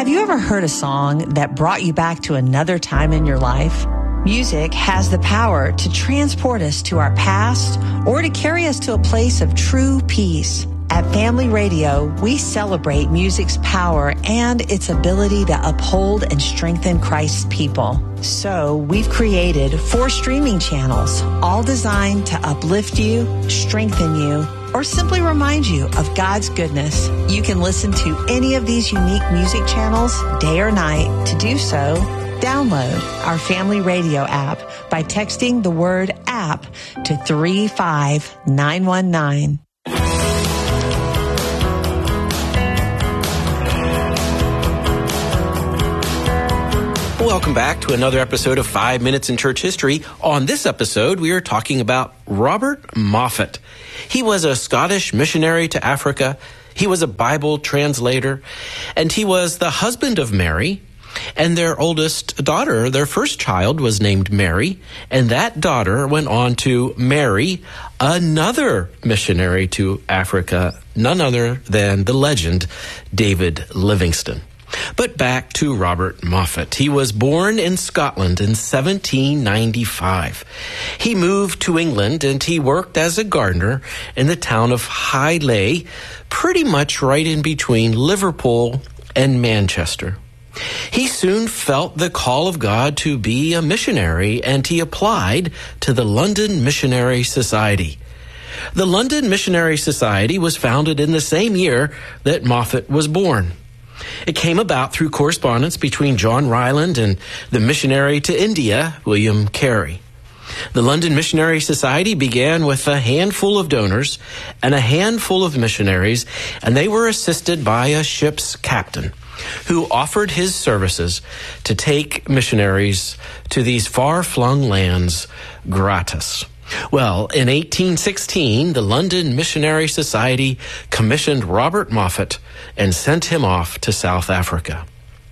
Have you ever heard a song that brought you back to another time in your life? Music has the power to transport us to our past or to carry us to a place of true peace. At Family Radio, we celebrate music's power and its ability to uphold and strengthen Christ's people. So we've created 4 streaming channels, all designed to uplift you, strengthen you, or simply remind you of God's goodness. You can listen to any of these unique music channels day or night. To do so, download our Family Radio app by texting the word app to 35919. Welcome back to another episode of 5 Minutes in Church History. On this episode, we are talking about Robert Moffat. He was a Scottish missionary to Africa. He was a Bible translator, and he was the husband of Mary, and their oldest daughter, their first child, was named Mary, and that daughter went on to marry another missionary to Africa, none other than the legend David Livingstone. But back to Robert Moffat. He was born in Scotland in 1795. He moved to England and he worked as a gardener in the town of Highley, pretty much right in between Liverpool and Manchester. He soon felt the call of God to be a missionary, and he applied to the London Missionary Society. The London Missionary Society was founded in the same year that Moffat was born. It came about through correspondence between John Ryland and the missionary to India, William Carey. The London Missionary Society began with a handful of donors and a handful of missionaries, and they were assisted by a ship's captain who offered his services to take missionaries to these far-flung lands gratis. Well, in 1816, the London Missionary Society commissioned Robert Moffat and sent him off to South Africa.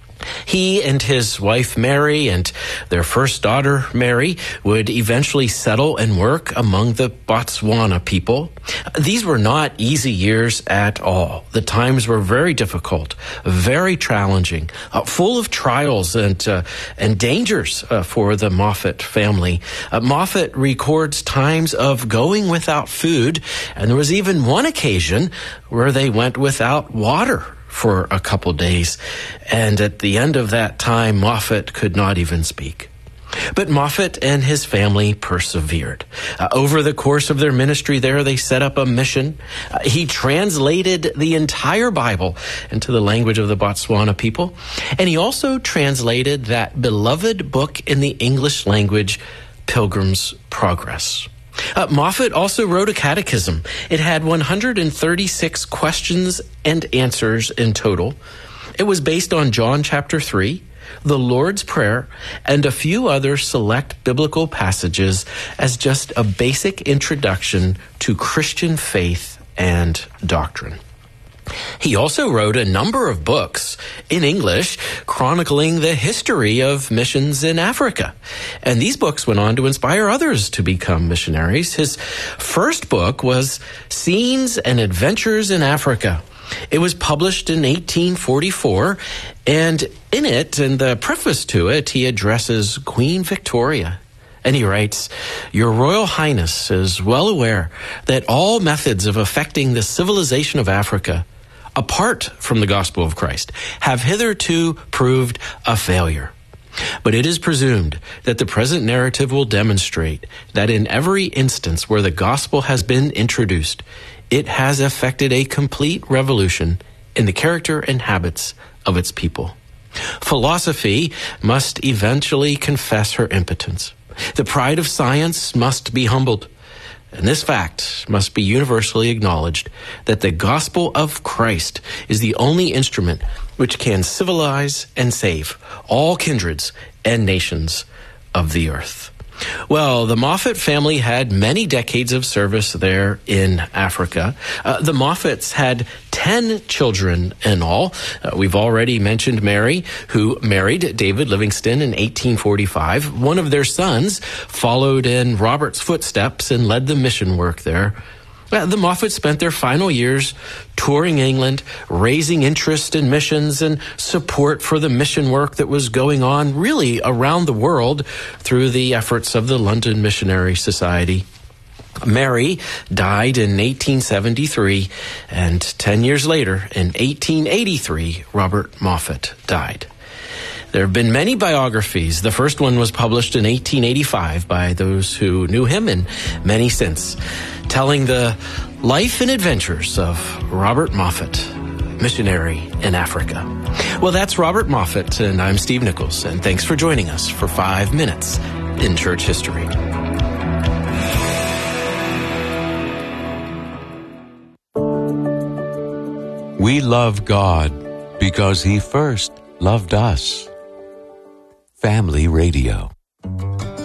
He and his wife Mary and their first daughter Mary would eventually settle and work among the Botswana people. These were not easy years at all. The times were very difficult, very challenging, full of trials and dangers for the Moffat family. Moffat records times of going without food, and there was even one occasion where they went without water for a couple days. And at the end of that time, Moffat could not even speak. But Moffat and his family persevered. Over the course of their ministry there, they set up a mission. He translated the entire Bible into the language of the Botswana people. And he also translated that beloved book in the English language, Pilgrim's Progress. Moffat also wrote a catechism. It had 136 questions and answers in total. It was based on John chapter 3, the Lord's Prayer, and a few other select biblical passages as just a basic introduction to Christian faith and doctrine. He also wrote a number of books in English chronicling the history of missions in Africa. And these books went on to inspire others to become missionaries. His first book was Scenes and Adventures in Africa. It was published in 1844, and in it, in the preface to it, he addresses Queen Victoria. And he writes, "Your Royal Highness is well aware that all methods of affecting the civilization of Africa, apart from the gospel of Christ, have hitherto proved a failure. But it is presumed that the present narrative will demonstrate that in every instance where the gospel has been introduced, it has effected a complete revolution in the character and habits of its people. Philosophy must eventually confess her impotence. The pride of science must be humbled. And this fact must be universally acknowledged, that the gospel of Christ is the only instrument which can civilize and save all kindreds and nations of the earth." Well, the Moffat family had many decades of service there in Africa. The Moffats had 10 children in all. We've already mentioned Mary, who married David Livingstone in 1845. One of their sons followed in Robert's footsteps and led the mission work there. The Moffats spent their final years touring England, raising interest in missions and support for the mission work that was going on really around the world through the efforts of the London Missionary Society. Mary died in 1873, and 10 years later, in 1883, Robert Moffat died. There have been many biographies. The first one was published in 1885 by those who knew him, and many since, telling the life and adventures of Robert Moffat, missionary in Africa. Well, that's Robert Moffat, and I'm Steve Nichols, and thanks for joining us for 5 Minutes in Church History. We love God because He first loved us. Family Radio.